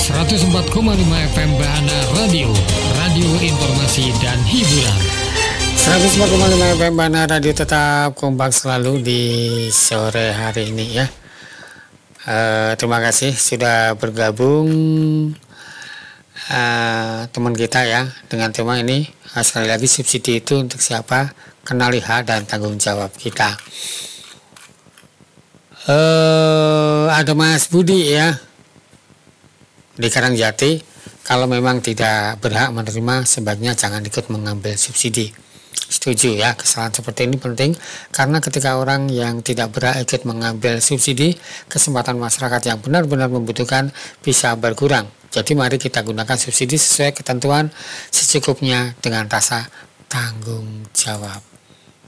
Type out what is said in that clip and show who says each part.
Speaker 1: 104,5 FM Bahana Radio, radio informasi dan hiburan.
Speaker 2: 104,5 FM Bahana Radio tetap kompak selalu di sore hari ini ya. Terima kasih sudah bergabung teman kita ya dengan tema ini. Sekali lagi, subsidi itu untuk siapa? Kenali hak dan tanggung jawab kita. Ada Mas Budi ya di Karangjati. Kalau memang tidak berhak menerima, sebaiknya jangan ikut mengambil subsidi. Setuju ya, kesalahan seperti ini penting karena ketika orang yang tidak berhak ikut mengambil subsidi, kesempatan masyarakat yang benar-benar membutuhkan bisa berkurang. Jadi mari kita gunakan subsidi sesuai ketentuan secukupnya dengan rasa tanggung jawab.